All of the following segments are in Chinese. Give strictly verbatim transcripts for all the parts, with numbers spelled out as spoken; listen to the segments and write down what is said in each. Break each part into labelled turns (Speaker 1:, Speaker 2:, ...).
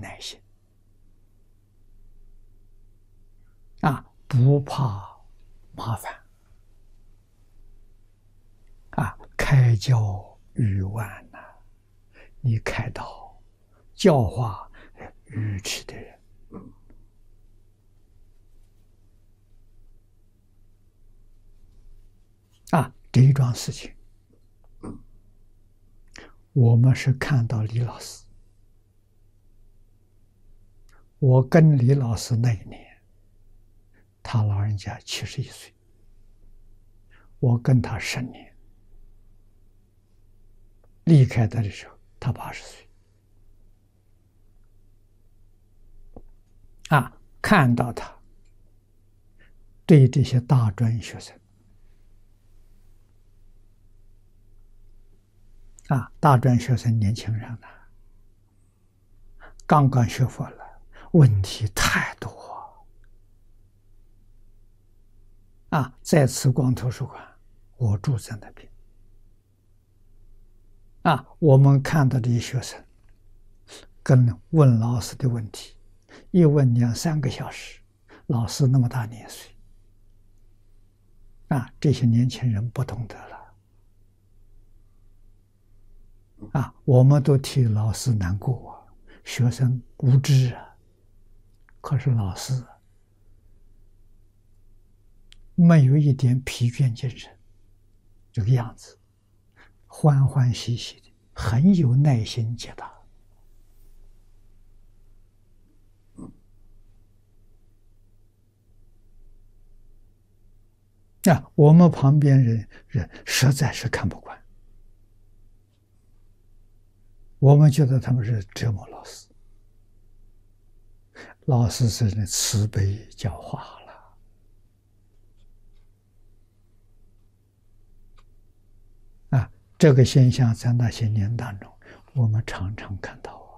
Speaker 1: 耐心啊，不怕麻烦啊，开教育万难，你开导教化愚痴的人啊，这一桩事情，我们是看到李老师。我跟李老师那一年，他老人家七十一岁，我跟他十年，离开他的时候，他八十岁。啊，看到他对这些大专学生，啊，大专学生年轻人呢，刚刚学佛了，问题太多。啊，在慈光图书馆，我住在那边。啊，我们看到这些学生跟问老师的问题，一问两三个小时，老师那么大年岁，啊，这些年轻人不懂得了，啊，我们都替老师难过啊，学生无知啊，可是老师没有一点疲倦精神，这个样子，欢欢喜喜的，很有耐心解答。啊，我们旁边人人实在是看不惯，我们觉得他们是折磨老师，老师是慈悲教化了。啊，这个现象在那些年当中，我们常常看到啊。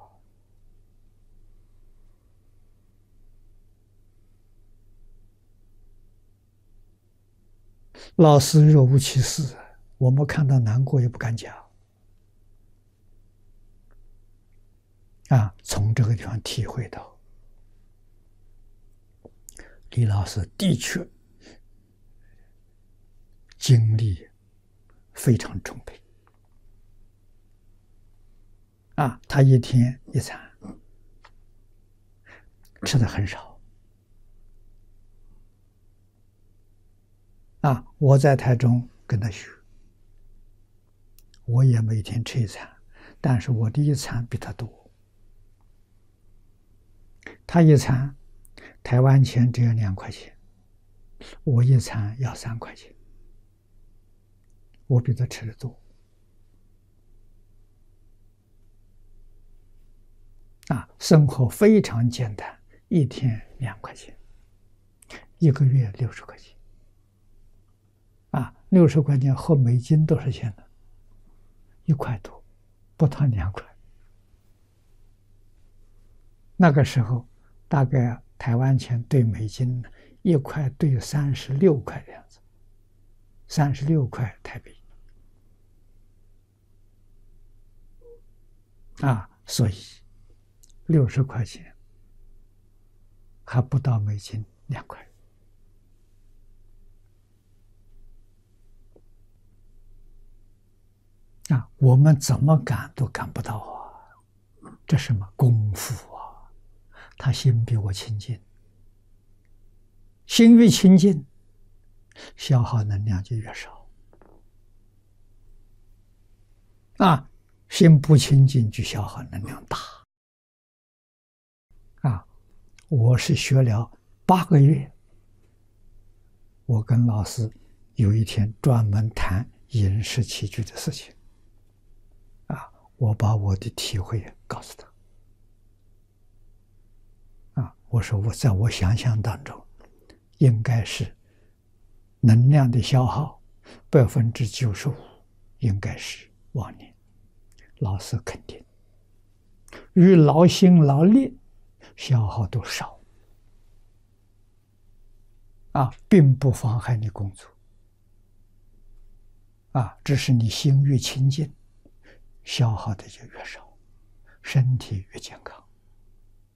Speaker 1: 老师若无其事，我们看到难过也不敢讲。啊，从这个地方体会到，李老师的确精力非常充沛。啊，他一天一餐吃的很少。啊，我在台中跟他学，我也每天吃一餐，但是我的一餐比他多。他一餐台湾钱只有两块钱，我一餐要三块钱，我比他吃的多。啊，生活非常简单，一天两块钱，一个月六十块钱。啊，六十块钱合美金多少钱呢？一块多，不到两块。那个时候，大概台湾钱兑美金一块兑三十六块的样子，三十六块台币。啊，所以六十块钱还不到美金两块。啊，我们怎么赶都赶不到啊！这什么功夫啊？他心比我清净，心越清净，消耗能量就越少。啊，心不清净就消耗能量大。啊，我是学了八个月，我跟老师有一天专门谈饮食起居的事情。我把我的体会告诉他，啊，我说我在我想象当中，应该是能量的消耗百分之九十五，应该是妄念。老师肯定，与劳心劳力消耗都少，啊，并不妨害你工作，啊，只是你心越清净，消耗的就越少，身体越健康。